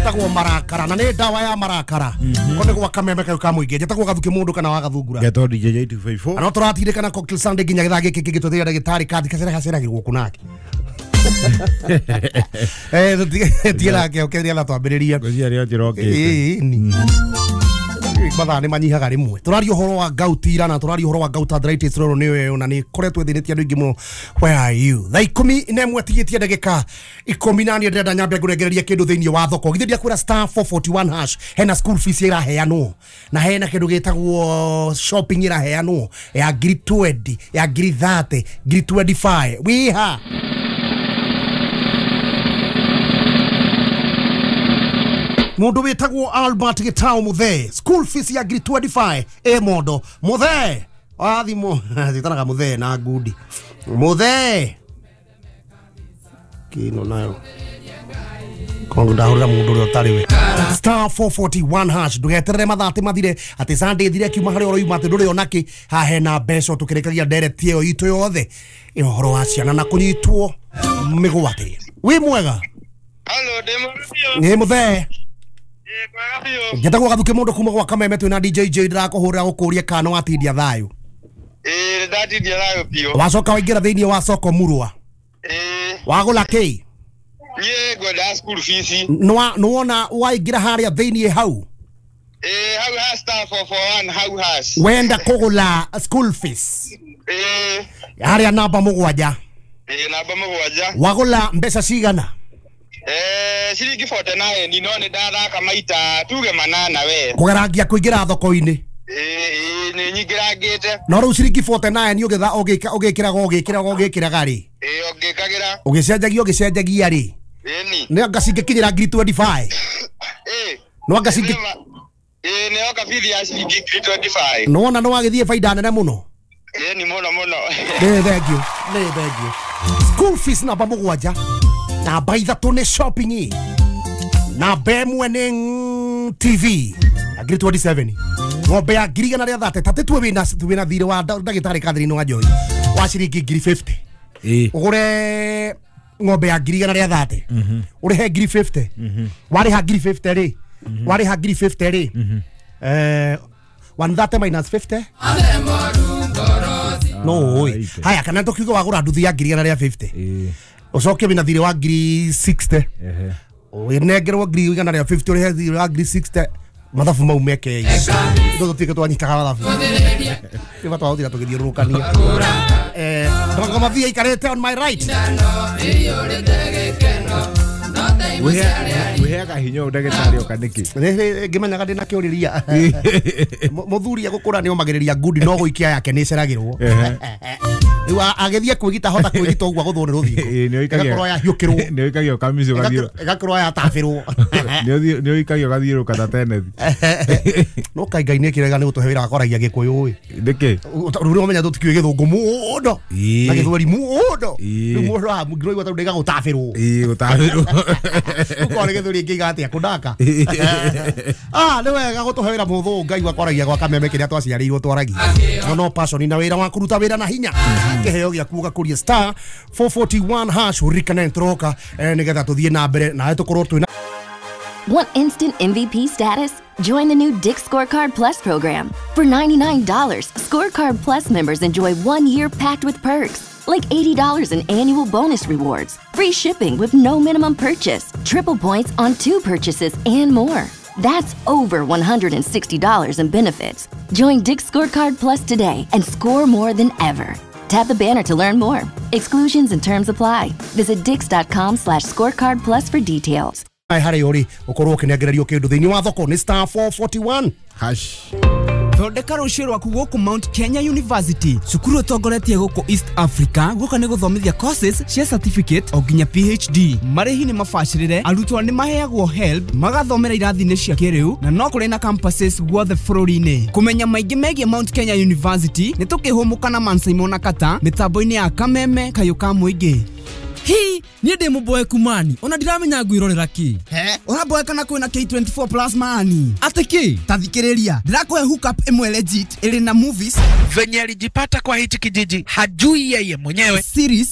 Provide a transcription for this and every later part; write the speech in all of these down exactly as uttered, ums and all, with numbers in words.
getagwo marakara na nĩ ndawa ya marakara kone gwa kameme kayo kamuinge getagwo gathuke mundu kana wagathungura geto D J two fifty-four no turatindikana cocktail Sunday ginya githage kiki gituthira gitari kathi kacera kacera giguku nake eh tira ke okeria la twambiriria gũcia rĩo njĩroke eh ni batha nĩ manyihaga rimwe turario horo wa gautira na turario horo wa gout arthritis roro niwe ona ni koretwo thinitie andu ingi muno where are you thaa ikumi na imwe tigitie ndagika ikumi na nĩ ndĩrenda nyambe ngurengereria kindu thĩinĩ wa thoko githĩria kwĩra star four forty-one hash hena school fees iraheanwo na hena kindu gĩtagwo shopping iraheanwo ya ngiri twenty ya ngiri thirty ngiri twenty-five wiha mundu witagwo Albert Gitau Muthe school fees ya ngiri twenty-five e mondo Muthe athimo zitanaga Muthe na ngudi Muthe kino nayo kongo ndahurira mundu uri otariwe star four forty-one hash ndugeterere mathate mathire ati Sunday thire kiuma hari oro yuma ati nduri onaki ha hena mbeca tukirekagia direct iyo itu yothe ihoro wa ciana na kunyitwo migwate wi mwega Hello demo ni Muthe Getagwo gathuke mundu kuma gwa kameme twina D J J ndirakuhurira gukuria kana watindia thayo eh ndatindia thayo pio wacoka waingira thiini wa soko murwa eh wagula ki ye goda school fees no no wona waingira haria thiini hau eh how has star four forty-one how has wenda kugula school fees eh haria namba mugwanja eh namba mugwanja wagula mbeca cigana eh shilingi forty-nine ni none ndathaka maita tuge manana we kugerangia kuingira thoko-ini eh ni nyingirangite no ru shilingi forty-nine ugetha ugika ugikira ugikira ugikira gari eh ugikagira ugicenjagia ugicenjagia ri eh ni ne ngacingikinyira ngiri twenty-five eh no ngacingi eh ne oka bithi ya shilingi twenty-five no wona no wagithie faida nene muno eh ni muno muno ne thank you ne thank you school fees na bamugwanja na baitha ne shopping i na bemwe ni T V ngiri twenty-seven ngombe ya ngiri na ria thate tate tuwe wina tuwe na thire wa ndagitari Catherine wa Joy wa shilingi ngiri fifty eh ugure ngombe ya ngiri na ria thate uri he ngiri fifty wari ha ngiri fifty ri wari ha ngiri fifty ri eh one thirty minus fifty no oi haya kana tokiuga wagura nduthi ya ngiri na ria fifty eh ucoke bina thire wa ngiri sixty ehe unegerwo ngiri igana ria fifty uri he thire wa ngiri sixty mathabu mau meke ndo tutike twanyitaga mathabu iba twahutira tugithiurukania eh ngoma via ikarete on my right weheaga hinya ndagĩtarĩ okanĩkĩ ngimenyaga ndina kiuriria muthuri agukura ni omagiriria ngudi no guikia yake ni ceragirwo riu agethie kwigita hota kwigita ogwa guthwo ni ruthingo nĩ igakorwo ya hiukirwo nĩ oikagio kamicio gathiro igakorwo ya tabirwo nĩ oikagio gathiũrũka ta tenethi no kaingai nĩ kirega nĩ gutuhe wĩra akoragia gĩkũyũ ĩ nĩkĩ rĩu ũmenya tũtikiũĩ gĩthũngũ mũno na gĩthweri mũno rĩu mũndũ wa ngiro igwa tondũ gũtabĩrwo ĩ gũtabĩrwo ukore gĩthweri ngĩiga atĩa kũndaka ah nĩ wega gũtuhe wĩra mũthũ ngai akoragia gwa kameme kĩrĩa twaciarĩirwo twaragia no no passion na wĩra wa kũruta wĩra na hinya kĩheo gĩaku ũgakũria star four forty-one hash ũririkane nĩtũroka nĩgetha tũthiĩ na mbere nawe tũkorwo twĩna. Want instant M V P status? Join the new Dick's Scorecard Plus program. For ninety-nine dollars, Scorecard Plus members enjoy one year packed with perks, like eighty dollars in annual bonus rewards, free shipping with no minimum purchase, triple points on two purchases, and more. That's over one hundred sixty dollars in benefits. Join Dick's Scorecard Plus today and score more than ever. Tap the banner to learn more. Exclusions and terms apply. Visit dix.com slash scorecard plus for details. Ai hari uri ukorwo kinegererio kindu thiini wa thoko ni star four forty-one hash thondeka rucio rwaku guku Mount Kenya University cukuru utongoretie guku East Africa guka ni guthomithia courses cia certificate o nginya P H D marihi ni mabacirire arutwo ni maheagwo help magathomera irathi-ini cia kiriu na no kuri na campuses guothe bururi-ini kumenya maingi megie Mount Kenya University ni tukihumuka na Man Simon Kata mitambo-ini ya Kameme Kayuka Muingi. Hi, ni demo boy kumani. Ona ndiramenya ngwirorera ki. He, ora boy kana kwina K twenty-four plus mani. Atiki, tathikiriria. Ndirakoe hook up imwe legit ili na movies. Venye alijipata kwa hichi kijiji hajui yeye mwenyewe. Series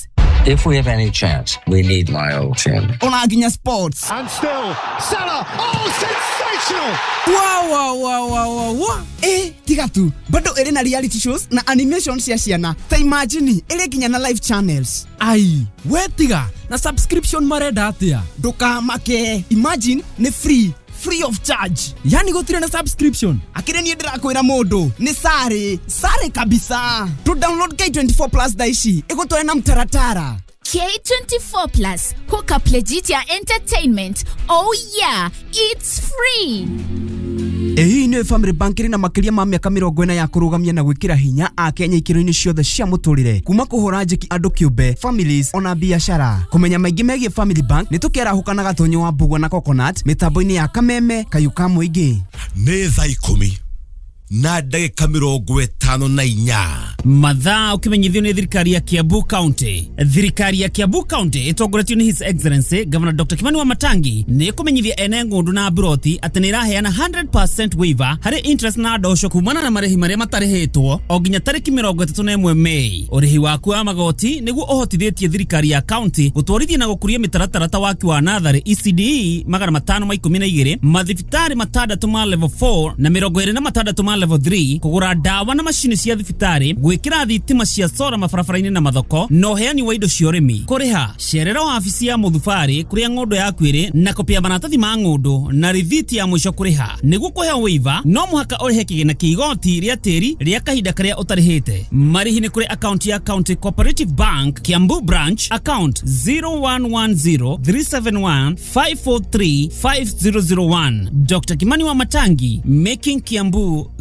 If we have any chance, we need Lyle Chin. Ona ginya sports. And still, Salah. Oh, sensational! Wow, wow, wow, wow, wow, wow. Eh, tiga tu. Bado ere na reality shows na animations ya ciana. Ta imagine, ere ginya na live channels. Ai, we tiga. Na subscription marenda atia. Doka make. Imagine, ne free. Free of charge. Yani gotire na subscription. Akire ni ndira kwira modo. Ni sare. Sare kabisa. To download K twenty-four plus daishi. Ego to ena mtaratara. K twenty-four plus. Hook up legit ya entertainment. Oh yeah, it's free. Ehi ni Family Bank na makiria ma miaka mirongo ina ya kurugamia na gwikira hinya a Kenya ikiro-ini ciothe cia muturire kuma kuhura njiki andu kiumbe families ona biashara kumenya maingi megie Family Bank ni tukiara hukana gatonyo wa Mbugua na Coconut mitambo-ini ya Kameme Kayuka Muingi ni thaa ikumi na ndagika mirongo itano na inya mathaa ukimenyithio ni thirikari ya Kiambu County. Thirikari ya Kiambu County itongoretio ni His Excellency Governor Doctor Kimani Wamatangi ni kumenyithia ene ngundu na broti ati ni iraheana one hundred percent waiver hari interest na ndosho kumana na marehi maria matarihitwo o nginya tariki mirongo itatu na imwe Mei. Urihi waku wa magoti niguo uhotithĩtie thirikari ya county gutwarithia na gukuria mitaratara ta waki wa natharĩ E C D E magana matano ma ikumi na igĩrĩ mathibitari matandatu ma level four na mirongo ĩrĩ na matandatu ma level three kugura dawa na mashini cia thibitari gwikira thitima cia solar mabarabara-ini na mathoko no heani wa indo cia urimi kuriha cerera wabici ya muthubari kuria ng'ondo yaku iri na kopia maratathi ma ng'ondo na rithiti ya mwisho kuriha niguo kuhea waiver no muhaka urihe kigina kia igoti ria tiri ria kahinda karia utarihite marihi ni kuri account ya County Cooperative Bank Kiambu branch account zero one one zero three seven one five four three five zero zero one. Doctor Kimani Wamatangi, making Kiambu